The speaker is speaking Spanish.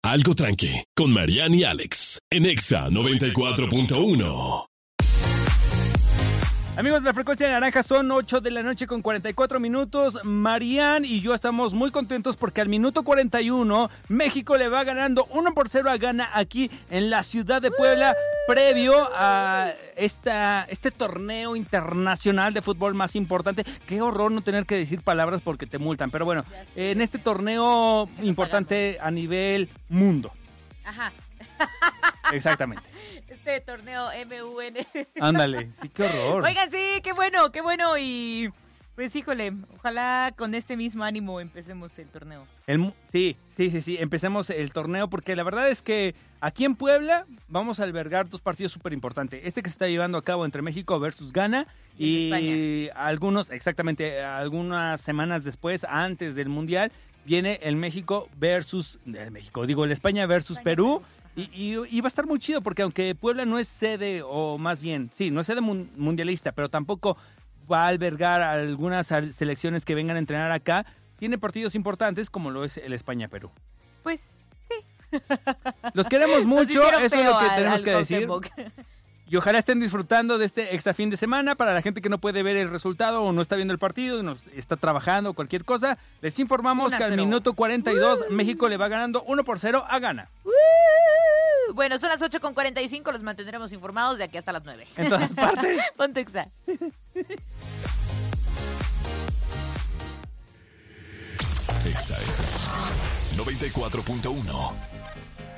Algo tranqui, con Marian y Alex, en Exa 94.1. Amigos de la Frecuencia Naranja, son 8 de la noche con 44 minutos. Marian y yo estamos muy contentos porque al minuto 41 México le va ganando 1-0 a Ghana aquí en la ciudad de Puebla, previo a este torneo internacional de fútbol más importante. Qué horror no tener que decir palabras porque te multan, pero bueno, en este torneo importante a nivel mundo. Ajá. Exactamente. Este torneo MUN. Ándale, sí, qué horror. Oigan, sí, qué bueno. Y pues híjole, ojalá con este mismo ánimo empecemos el torneo. Sí, empecemos el torneo porque la verdad es que aquí en Puebla vamos a albergar dos partidos súper importantes. Este que se está llevando a cabo entre México versus Ghana y algunas semanas después, antes del Mundial, viene el España versus Perú. Y va a estar muy chido porque aunque Puebla no es sede, o más bien, sí, no es sede mundialista, pero tampoco va a albergar algunas selecciones que vengan a entrenar acá, tiene partidos importantes como lo es el España-Perú. Pues sí. Los queremos mucho, eso es lo que tenemos que decir. Y ojalá estén disfrutando de este extra fin de semana. Para la gente que no puede ver el resultado o no está viendo el partido, nos está trabajando o cualquier cosa, les informamos que al minuto 42 México le va ganando 1-0 a Ghana. Bueno, son las 8:45, los mantendremos informados de aquí hasta las 9. En todas partes. Ponte Exa. Exa 94.1